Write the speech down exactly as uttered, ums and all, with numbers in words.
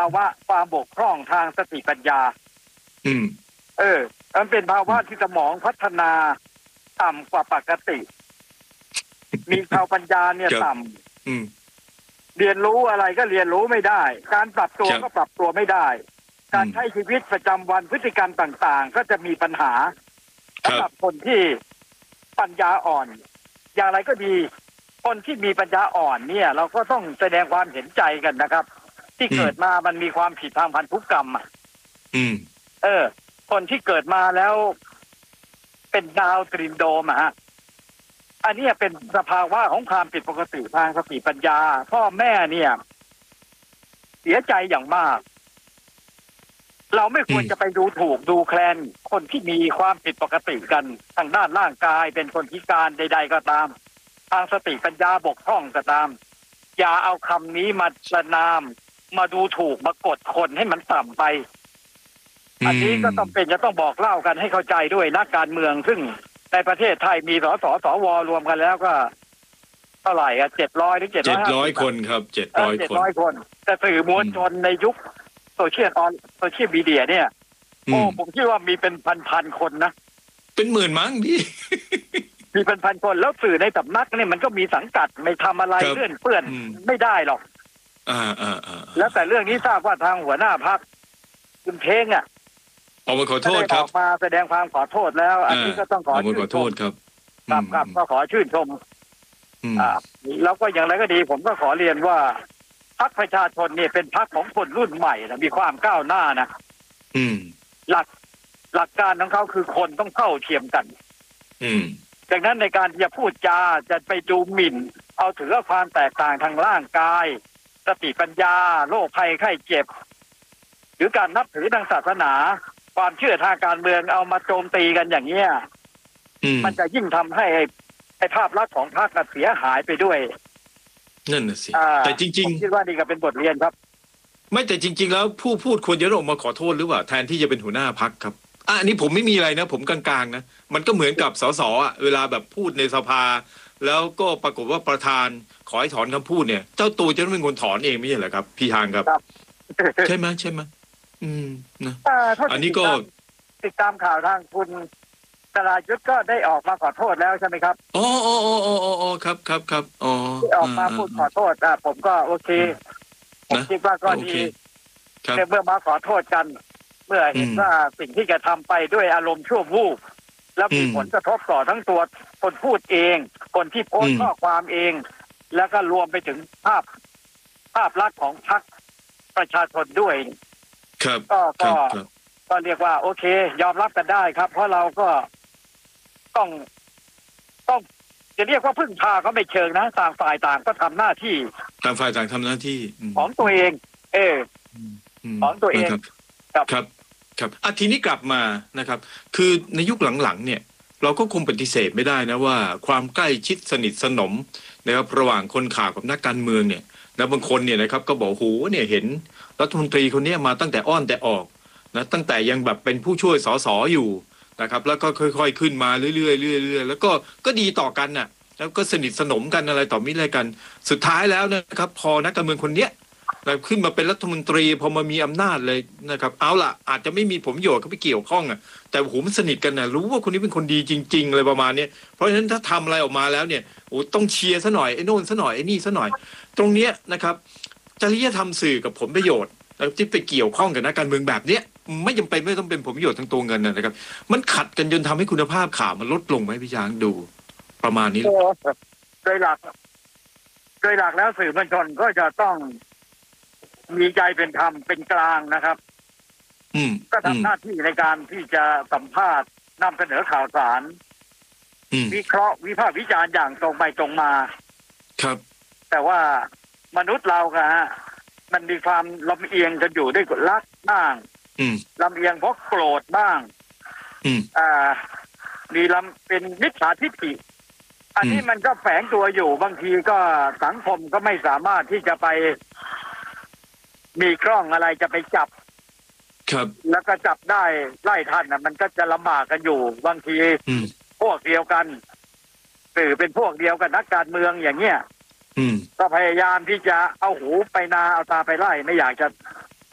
าวะความบกพร่องทางสติปัญญาอืมเออมันเป็นภาวะที่สมองพัฒนาต่ำกว่าปกติมีชาวปัญญาเนี่ยต่ำเรียนรู้อะไรก็เรียนรู้ไม่ได้การปรับตัวก็ปรับตัวไม่ได้การใช้ชีวิตประจำวันพฤติกรรมต่างๆก็จะมีปัญหาสำหรับคนที่ปัญญาอ่อนอย่างไรก็ดีคนที่มีปัญญาอ่อนเนี่ยเราก็ต้องแสดงความเห็นใจกันนะครับที่เกิดมามันมีความผิดทางพันธุกรรมอ่ะเออคนที่เกิดมาแล้วเป็นดาวน์ซินโดรมอะฮะอันนี้เป็นสภาวะของความผิดปกติทางสติปัญญาพ่อแม่เนี่ยเสียใจอย่างมากเราไม่ควรจะไปดูถูกดูแคลนคนที่มีความผิดปกติกันทางด้านร่างกายเป็นคนพิการใดๆก็ตามทางสติปัญญาบกพร่องก็ตามอย่าเอาคำนี้มาประนามมาดูถูกมากดคนให้มันต่ำไปอันนี้ก็ต้องเป็นจะต้องบอกเล่ากันให้เข้าใจด้วยนักการเมืองซึ่งในประเทศไทยมีสสสวรวมกันแล้วก็เท่าไหร่อะเจ็ดร้อยถึงเจ็ดร้อยเจ็ดร้อยคนครับเจ็ดร้อยคนเจ็ดร้อยคนแต่สื่อมวลชนในยุคโซเชียลออนโซเชียลมีเดียเนี่ยโอ้ผมคิดว่ามีเป็นพันๆคนนะเป็นหมื่นมั้งพี่มีเป็นพันคนแล้วสื่อในสำนักเนี่ยมันก็มีสังกัดไม่ทำอะไรเลื่อนเปื้อนไม่ได้หรอกอ่าอ่าอ่าแล้วแต่เรื่องนี้ทราบว่าทางหัวหน้าพรรคคุณเท้งอ่ะออกมาขอโทษครับออกมาแสดงความขอโทษแล้วอันนี้ก็ต้องขอชื่นชมครับครับครับก็ขอชื่นชมอ่าแล้วก็อย่างไรก็ดีผมก็ขอเรียนว่าพรรคประชาชนเนี่ยเป็นพรรคของคนรุ่นใหม่นะมีความก้าวหน้านะอืมหลักหลักการของเขาคือคนต้องเท่าเทียมกันอืมดังนั้นในการที่จะพูดจาจะไปดูหมิ่นเอาถือว่าความแตกต่างทางร่างกายสติปัญญาโรคภัยไข้เจ็บหรือการนับถือทางศาสนาความเชื่อทางการเมืองเอามาโจมตีกันอย่างเงี้ยมันจะยิ่งทำให้ไอ้ภาพลักษณ์ของพรรคเสียหายไปด้วยนั่นน่ะสิแต่จริงๆผมคิดว่านี่ก็เป็นบทเรียนครับไม่แต่จริงๆแล้วผู้พูดควรจะออกมาขอโทษหรือเปล่าแทนที่จะเป็นหัวหน้าพรรคครับอ่ะอันนี้ผมไม่มีอะไรนะผมกลางๆนะมันก็เหมือนกับสสอ่ะเวลาแบบพูดในสภาแล้วก็ปรากฏว่าประธานขอให้ถอนคำพูดเนี่ยเจ้าตัวจะต้องเป็นคนถอนเองไม่ใช่เหรอครับพี่ทางครับใช่ไหมใช่ไหมอืมนะอันนี้ก็ติดตามข่าวทางคุณสรายุทธก็ได้ออกมาขอโทษแล้วใช่ไหมครับอ๋ออ๋ออ๋ออ๋อครับครับครับอ๋อออกมาพูดขอโทษอ่ะผมก็โอเคผมคิดว่าก็ดีเมื่อมาขอโทษกันเมื่อเห็นว่าสิ่งที่จะทำไปด้วยอารมณ์ชั่ววูบแล้วมีผลกระทบต่อทั้งตัวคนพูดเองคนที่โพสต์ข้อความเองแล้วก็รวมไปถึงภาพภาพลักษณ์ของพรรคประชาชนด้วยครับก็ก็ก็เรียกว่าโอเคยอมรับกันได้ครับเพราะเราก็ต้องต้องจะเรียกว่าพึ่งพาก็ไม่เชิงนะต่างฝ่ายต่างก็ทำหน้าที่ต่างฝ่ายต่างทำหน้าที่ของตัวเองเออของตัวเองครับครับครับอ่ะทีนี้กลับมานะครับคือในยุคหลังๆเนี่ยเราก็คงปฏิเสธไม่ได้นะว่าความใกล้ชิดสนิทสนมนะครับระหว่างคนข่าวกับนักการเมืองเนี่ยแล้วบางคนเนี่ยนะครับก็บอกโหเนี่ยเห็นรัฐมนตรีคนนี้มาตั้งแต่อ้อนแต่ออกนะตั้งแต่ยังแบบเป็นผู้ช่วยสสอยู่นะครับแล้วก็ค่อยๆขึ้นมาเรื่อยๆเรื่อยๆแล้วก็ก็ดีต่อกันน่ะแล้วก็สนิทสนมกันอะไรต่อมิอะไรกันสุดท้ายแล้วนะครับพอนักการเมืองคนเนี้ยขึ้นมาเป็นรัฐมนตรีพอมามีอำนาจเลยนะครับเอาล่ะอาจจะไม่มีผลประโยชน์ก็ไปเกี่ยวข้องอ่ะแต่โหมันสนิทกันนะรู้ว่าคนนี้เป็นคนดีจริงๆอะไรประมาณนี้เพราะฉะนั้นถ้าทำอะไรออกมาแล้วเนี่ยโอ้ต้องเชียร์ซะหน่อยไอ้โน่นซะหน่อยไอ้นี่ซะหน่อยตรงเนี้ยนะครับจริยธรรมสื่อกับผลประโยชน์ที่ไปเกี่ยวข้องกับนักการเมืองแบบเนี้ยไม่จำเป็นไม่ต้องเป็นผลประโยชน์ทางตัวเงินนะครับมันขัดกันจนทำให้คุณภาพข่าวมันลดลงไหมพี่ช้างดูประมาณนี้โดยหลักโดยหลักแล้วสื่อมวลชนก็จะต้องมีใจเป็นธรรมเป็นกลางนะครับก็ทำหน้าที่ในการที่จะสัมภาษณ์นำเสนอข่าวสารวิเคราะห์วิพากษ์วิจารณ์อย่างตรงไปตรงมาครับแต่ว่ามนุษย์เราอะฮะมันมีความลำเอียงกันอยู่ด้วยรักบ้างลำเอียงเพราะโกรธบ้างอ่ามีลำเป็นมิจฉาทิฏฐิอันนี้มันก็แฝงตัวอยู่บางทีก็สังคมก็ไม่สามารถที่จะไปมีกล้องอะไรจะไปจับครับแล้วก็จับได้ไล่ทันนะมันก็จะลำบากกันอยู่บางทีพวกเดียวกันสื่อเป็นพวกเดียวกันนักการเมืองอย่างเงี้ยก็พยายามที่จะเอาหูไปนาเอาตาไปไล่ไม่อยากจะ